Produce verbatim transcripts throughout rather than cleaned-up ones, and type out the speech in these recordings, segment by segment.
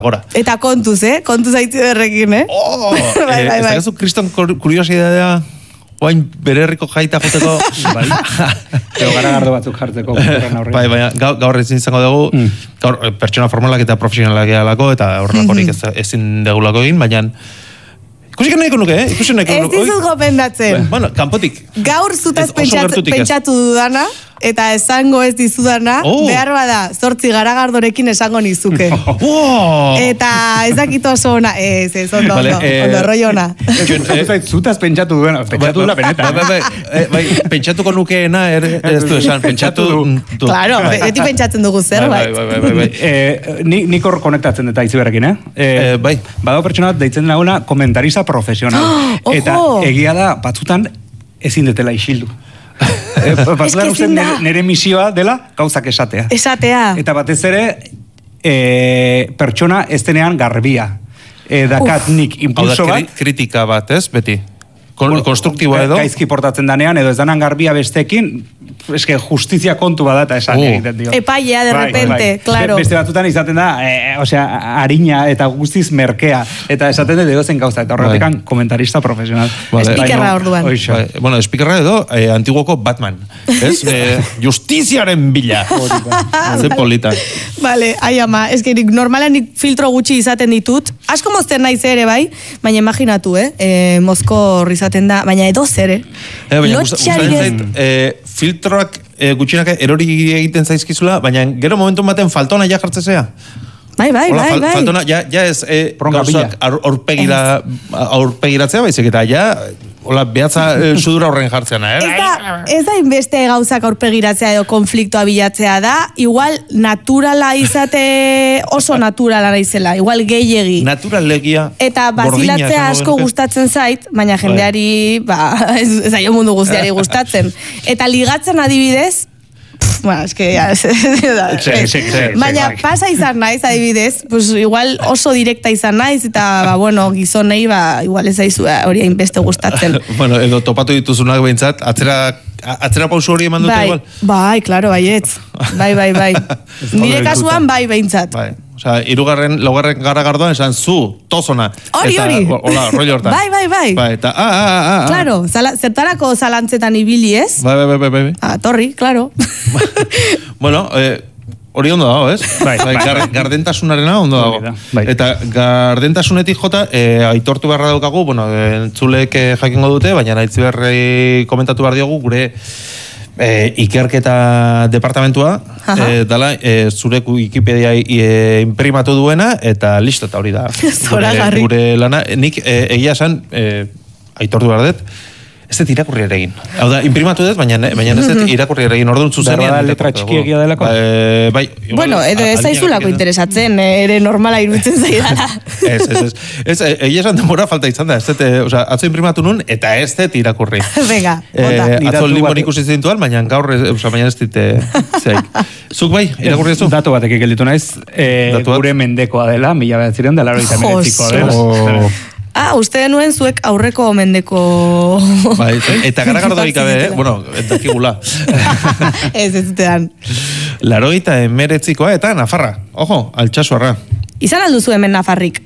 gora. Eta kontuz, eh? Kontuz haitzi berrekin, eh? Oh! bai, bai, bai. Ez da gezu kriston kuriosidadea oain bere herriko jaita joteko... bai. Ego garagardo batzuk jartzeko. Bai, baina gaur ezin izango dugu, mm. gaur pertsona formalak eta profesionalak egalako, eta horrelakorik mm-hmm. ezin degulako egin, baina... Ikusik nahiko nuke, eh? Ikusi nahiko nuke. Ez dizut gopendatzen. Bueno, kanpotik. Gaur zutaz pentsatu dudana, eta esango ez dizudana, oh. behar bada, zortzi garagardorekin esango nizuke. Oh. Eta ez dakit oso ona, ez, ez, ondo, vale, ondo, eh, ondo, roi ona. Zutaz pentsatu duena, pentsatu duena peneta. Bai, bai, bai, pentsatuko nukeena, ez du esan, pentsatu du. Claro, beti pentsatzen dugu zerbait. Bai, bai, bai, bai. Nik hor konektatzen eta iziberrekin, eh? Bai. Badao pertsona deitzen laguna komentarista profesional. Eta egia da, batzutan ezin detela isildu. E, Batzutan uste nire misioa dela gauzak esatea. Esatea. Eta batez ere e, pertsona ez denean garbia. E, dakat Uf. nik impulso bat. Hau da kritika bat, ez, beti? Kon, konstruktiboa edo? Gaizki portatzen danean, edo ez danan garbia bestekin, eske justizia kontu bada eta esan uh. egiten dio. Epaia, de repente, bai, bai. Claro. Beste batzutan izaten da, e, osea, harina eta guztiz merkea, eta esaten dut edo zen gauza, eta horretekan bai. komentarista profesional. Vale. Espikerra orduan. Bai. Bueno, espikerra edo, eh, antiguoko Batman. Ez? Eh, justiziaren bila. Ze polita. Vale, ai ama, ez que normalan nik filtro gutxi izaten ditut, asko mozten naiz ere bai, baina imaginatu, eh, eh mozko izaten da, baina edo zer, eh? E, baina gustatzen zait, eh, filtroak eh, gutxinak erori egiten zaizkizula, baina gero momentu baten faltona ja jartzezea. Bai, bai, Hola, bai, fal, bai. Faltona, ja, ja ez eh, gauzak aurpegira, aurpegiratzea, baizik eta ja, hola, behatza eh, sudura horren jartzean, eh? Ez da, ez da inbeste gauzak aurpegiratzea edo konfliktoa bilatzea da, igual naturala izate oso naturala naizela, igual gehiegi. Naturalegia. Eta bazilatzea asko gustatzen zait, baina jendeari, ba, ez, ez aio mundu guztiari gustatzen. Eta ligatzen adibidez, bueno, es que ya... Baina pasa izan naiz, adibidez, pues igual oso direkta izan naiz, eta, ba, bueno, gizonei, ba, igual ez aizu hori hainbeste gustatzen. Bueno, edo topatu dituzunak behintzat, atzera, atzera pausu hori eman dute bai, igual? Bai, klaro, baietz. Bai, bai, bai. Nire kasuan, bai, behintzat. Bai. Osa, irugarren, laugarren garagardoan esan zu, tozona. Hori, hori. Hola, rollo hortan. Bai, bai, bai. Bai, eta, ah, ah, ah, ah. Claro, zala, zertarako zalantzetan ibili ez? Bai, bai, bai, bai. Ah, torri, claro. Bueno, eh, hori ondo dago, ez? Bai, bai. Gar, gardentasunarena ondo dago. Bai. Eta gardentasunetik jota, eh, aitortu beharra daukagu, bueno, entzulek eh, jakingo dute, baina naitzi berri komentatu behar diogu, gure E, ikerketa departamentua e, dala, e, zure Wikipedia e, imprimatu duena eta listo, eta hori da gure, gure lana, nik e, egia esan e, aitortu behar dut ez dut irakurri ere egin. Hau da, imprimatu dut, baina, baina ez dut irakurri ere egin, orduan zuzenean. Berra letra txikiak delako? Ba, bai, bueno, edo ez zaizulako interesatzen, ere normala iruditzen zaidala. Ez, ez, ez. Ez, egia esan denbora falta izan da, ez dut, oza, atzo imprimatu nun, eta ez dut irakurri. Venga, bota. Eh, atzo limon ikusi zintuan, baina gaur, oza, baina ez dit, zeik. Zuk bai, irakurri ez du? Datu batek gelditu naiz, eh, gure mendekoa dela, mila behatzireun dela, hori eta meretzikoa dela. Ah, uste nuen zuek aurreko mendeko... Bai, eta garagardoik gabe, eh? Bueno, dakigula. Ez, ez zutean. Larogeita emeretzikoa eta Nafarra. Ojo, altxasuarra. Izan alduzu hemen Nafarrik?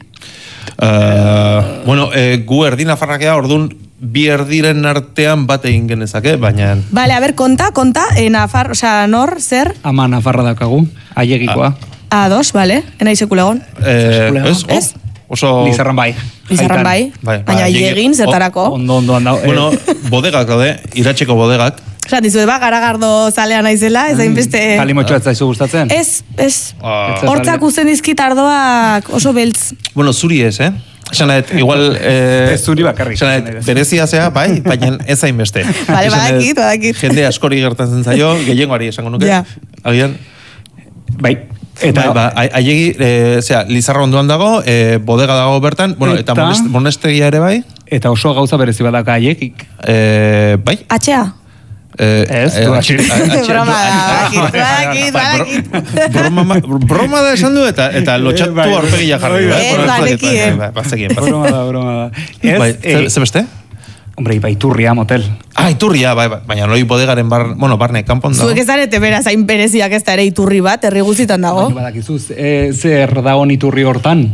Uh, bueno, eh, gu erdi Nafarrakea, orduan bi erdiren artean bat egin genezake, baina... Vale, a ver, konta, konta, eh, Nafar, oza, nor, zer? Ama Nafarra dakagu, aiegikoa. A, dos, vale, enai sekulagon. Eh, ez? Ez? Oso... Lizarran bai. Lizarran bai. bai. Baina aiegin, zetarako. Ondo, ondo, ondo. Bueno, bodegak daude, iratxeko bodegak. Osa, dizuet ba, garagardo zalea naizela, ez hainbeste... Kalimotxoa ez zaizu gustatzen? Ez, ez. Hortzak usten dizkit ardoak oso beltz. Bueno, zuri ez, eh? Xanaet, igual... Eh, ez zuri bakarrik. Xanaet, berezia zea, bai, baina ez hainbeste. Bale, badakit, badakit. Jende askori gertatzen zaio, gehiengoari esango nuke. Ja. Agian... Bai. Eta, bai, ba, aiegi, e, zera, Lizarra onduan dago, e, bodega dago bertan, bueno, eta, eta monest, monestegia ere bai. Eta oso gauza berezi badak aiegik. E, bai. Atxea? Eh, ez, du atxe. Broma da, broma da esan du eta eta lotxatu aurpegia jarri. Ez, balekien. Bazekien, broma da, broma da. Bai, ze beste? Hombre, iba iturria motel. Ah, iturria, bai, bai. Baina noi bodegaren bar, bueno, barne, kanpon dago. Zuek ez zarete beraz hain bereziak ez da ere iturri bat, herri guztietan dago. Baina badakizuz, e, zer dagoen iturri hortan?